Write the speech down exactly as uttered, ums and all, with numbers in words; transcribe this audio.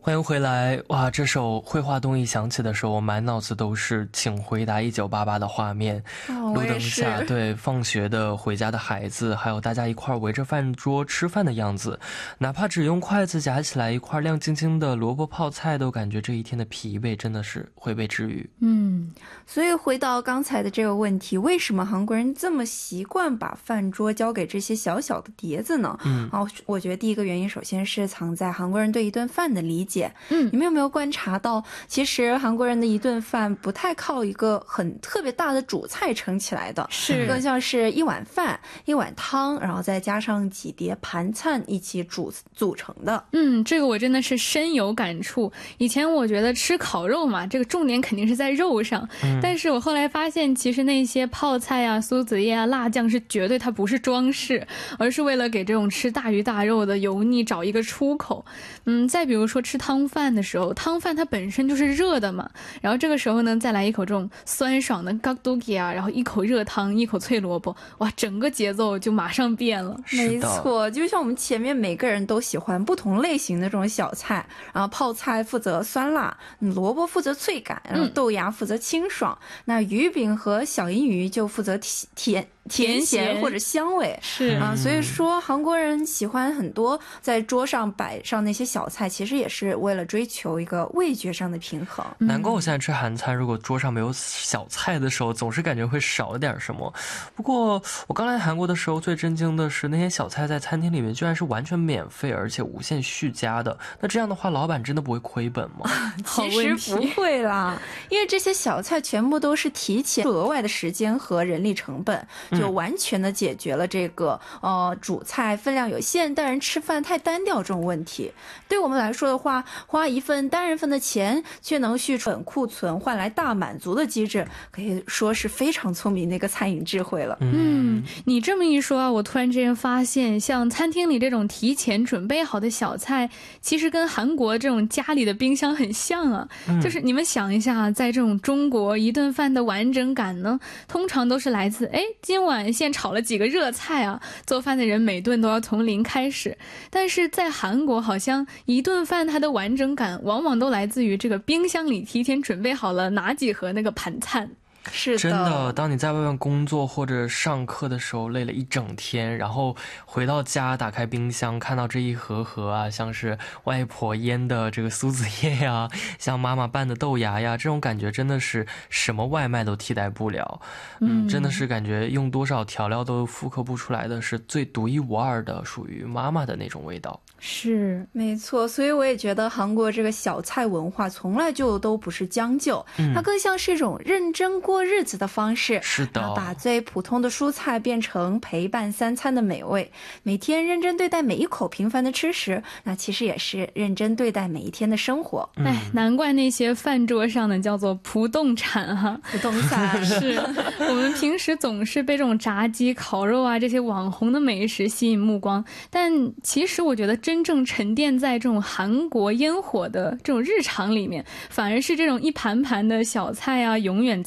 欢迎回来。哇，这首绘画动一响起的时候，我满脑子都是请回答一九八八的画面。 哦， 路灯下，对，放学的回家的孩子，还有大家一块围着饭桌吃饭的样子，哪怕只用筷子夹起来一块亮晶晶的萝卜泡菜，都感觉这一天的疲惫真的是会被治愈。 嗯，所以回到刚才的这个问题，为什么韩国人这么习惯把饭桌交给这些小小的碟子呢？嗯，哦，我觉得第一个原因首先是藏在韩国人对一顿饭的理解。嗯，你们有没有观察到，其实韩国人的一顿饭不太靠一个很特别大的主菜撑起来的，是更像是一碗饭、一碗汤，然后再加上几碟盘菜一起煮组成的。 嗯，这个我真的是深有感触。以前我觉得吃烤肉嘛，这个重点肯定是在肉上，嗯、但是我后来发现，其实那些泡菜啊、苏子叶啊、辣酱是绝对它不是装饰，而是为了给这种吃大鱼大肉的油腻找一个出口。嗯，再比如说吃汤饭的时候，汤饭它本身就是热的嘛，然后这个时候呢，再来一口这种酸爽的gakdogi啊，然后一口热汤，一口脆萝卜，哇，整个节奏就马上变了。 没错，就像我们前面每个人都喜欢不同类型的这种小菜，然后泡菜负责酸辣，萝卜负责脆感，然后豆芽负责清爽，嗯、那鱼饼和小银鱼就负责甜甜咸或者香味。 是啊，所以说韩国人喜欢很多在桌上摆上那些小菜，其实也是为了追求一个味觉上的平衡。 难怪我现在吃韩餐，如果桌上没有小菜的时候，总是感觉会少点什么。不过我刚来韩国的时候，最震惊的是那些小菜在餐厅里面居然是完全免费，而且无限续加的。那这样的话，老板真的不会亏本吗？ 其实不会啦，因为这些小菜全部都是提前额外的时间和人力成本，就完全的解决了这个呃主菜分量有限，但人吃饭太单调这种问题。对我们来说的话，花一份单人份的钱却能续存库存换来大满足的机制，可以说是非常聪明的一个餐饮智慧了。 嗯，你这么一说啊，我突然之间发现，像餐厅里这种提前准备好的小菜，其实跟韩国这种家里的冰箱很像啊。嗯、就是你们想一下，在这种中国一顿饭的完整感呢，通常都是来自哎今晚现炒了几个热菜啊，做饭的人每顿都要从零开始。但是在韩国，好像一顿饭它的完整感往往都来自于这个冰箱里提前准备好了哪几盒那个盘菜。 是的， 真的，当你在外面工作或者上课的时候累了一整天，然后回到家打开冰箱看到这一盒盒啊，像是外婆腌的这个苏子叶呀，像妈妈拌的豆芽呀，这种感觉真的是什么外卖都替代不了。嗯，真的是感觉用多少调料都复刻不出来的，是最独一无二的属于妈妈的那种味道。 是没错，所以我也觉得韩国这个小菜文化从来就都不是将就、嗯、它更像是一种认真过日子的方式。 是的， 把最普通的蔬菜变成陪伴三餐的美味，每天认真对待每一口平凡的吃食，那其实也是认真对待每一天的生活。 哎、嗯，难怪那些饭桌上的叫做不动产哈， 不动产是我们平时总是被这种炸鸡、烤肉啊这些网红的美食吸引目光，但其实我觉得真正沉淀在这种韩国烟火的这种日常里面，反而是这种一盘盘的小菜啊，永远